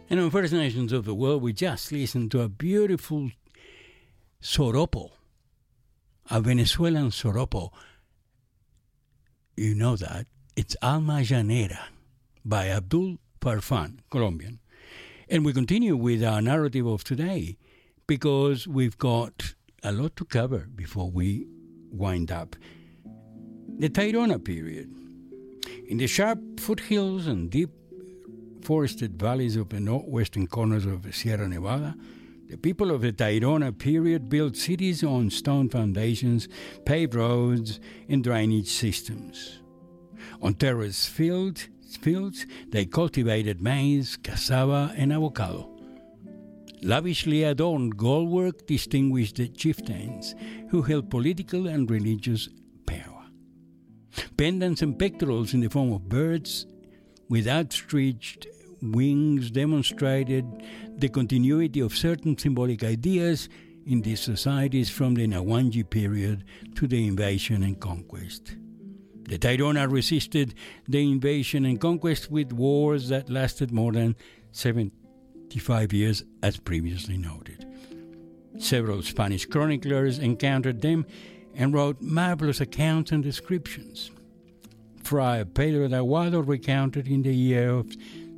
And on First Nations of the World, we just listened to a beautiful soropo, a Venezuelan soropo. You know that. It's Alma Llanera by Abdul Farfan, Colombian. And we continue with our narrative of today because we've got a lot to cover before we wind up. The Tairona period. In the sharp foothills and deep forested valleys of the northwestern corners of the Sierra Nevada, the people of the Tairona period built cities on stone foundations, paved roads, and drainage systems. On terrace fields, they cultivated maize, cassava, and avocado. Lavishly adorned goldwork distinguished the chieftains who held political and religious power. Pendants and pectorals in the form of birds with outstretched wings demonstrated the continuity of certain symbolic ideas in these societies from the Nawanji period to the invasion and conquest. The Tairona resisted the invasion and conquest with wars that lasted more than 75 years, as previously noted. Several Spanish chroniclers encountered them and wrote marvelous accounts and descriptions. Friar Pedro de Aguado recounted in the year of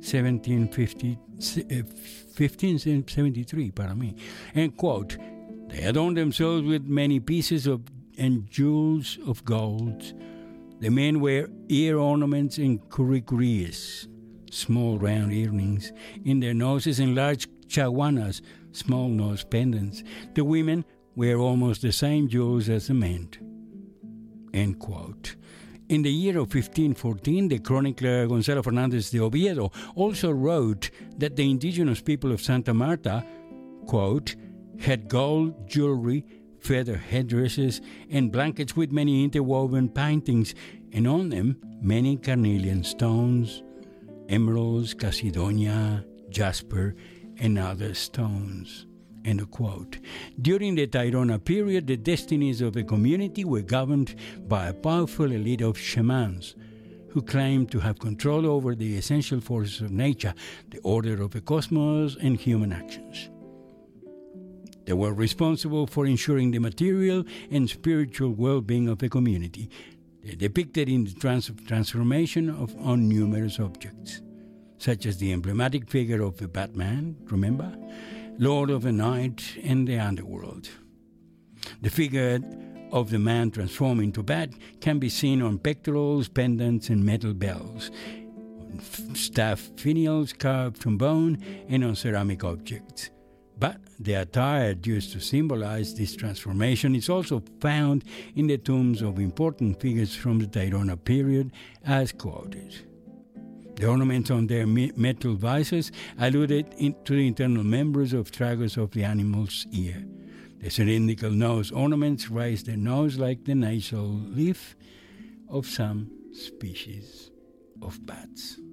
1573, and quote, "They adorned themselves with many pieces of and jewels of gold. The men wear ear ornaments and curicurias, small round earrings, in their noses and large chaguanas, small nose pendants. The women wear almost the same jewels as the men." End quote. In the year of 1514, the chronicler Gonzalo Fernández de Oviedo also wrote that the indigenous people of Santa Marta, quote, had gold jewelry, feather headdresses, and blankets with many interwoven paintings, and on them many carnelian stones, emeralds, casidonia, jasper, and other stones. End of quote. During the Tairona period, the destinies of the community were governed by a powerful elite of shamans who claimed to have control over the essential forces of nature, the order of the cosmos, and human actions. They were responsible for ensuring the material and spiritual well-being of the community. They depicted in the transformation on numerous objects, such as the emblematic figure of the Batman, remember? Lord of the Night and the Underworld. The figure of the man transformed into bat can be seen on pectorals, pendants, and metal bells, on staff finials carved from bone, and on ceramic objects. But the attire used to symbolize this transformation is also found in the tombs of important figures from the Tairona period, as quoted. The ornaments on their metal visors alluded to the internal members of tragos of the animal's ear. The cylindrical nose ornaments raised the nose like the nasal leaf of some species of bats.